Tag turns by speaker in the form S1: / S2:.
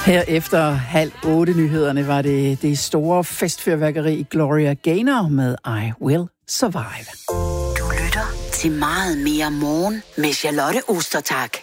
S1: Her efter 7:30 var det store festfyrværkeri i Gloria Gaynor med I Will Survive.
S2: Du lytter til Meget mere morgen med Charlotte Ostertag.